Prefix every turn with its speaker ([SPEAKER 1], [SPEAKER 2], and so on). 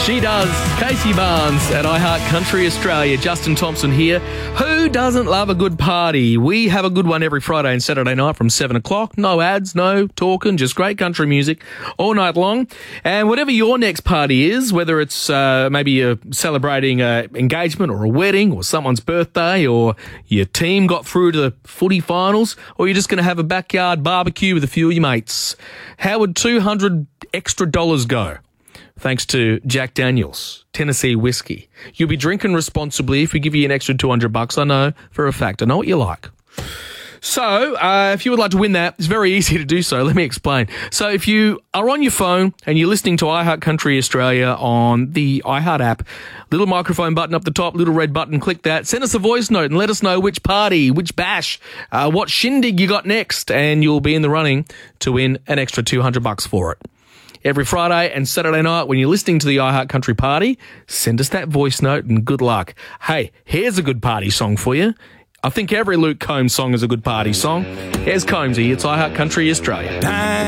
[SPEAKER 1] She does. Casey Barnes at iHeart Country Australia. Justin Thompson here. Who doesn't love a good party? We have a good one every Friday and Saturday night from 7 o'clock. No ads, no talking, just great country music all night long. And whatever your next party is, whether it's maybe you're celebrating an engagement or a wedding or someone's birthday, or your team got through to the footy finals, or you're just going to have a backyard barbecue with a few of your mates, how would $200 extra go? Thanks to Jack Daniels, Tennessee whiskey. You'll be drinking responsibly if we give you an extra $200. I know for a fact. I know what you like. So, if you would like to win that, it's very easy to do so. Let me explain. So, if you are on your phone and you're listening to iHeart Country Australia on the iHeart app, little microphone button up the top, little red button, click that. Send us a voice note and let us know which party, which bash, what shindig you got next, and you'll be in the running to win an extra $200 for it. Every Friday and Saturday night when you're listening to the iHeart Country Party, send us that voice note and good luck. Hey, here's a good party song for you. I think every Luke Combs song is a good party song. Here's Combsy. It's iHeart Country Australia.